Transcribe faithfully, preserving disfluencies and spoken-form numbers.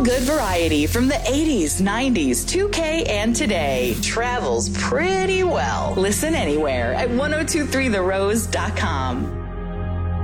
feel-good variety from the eighties, nineties, two K, and today. Travels pretty well. Listen anywhere at ten twenty-three the rose dot com.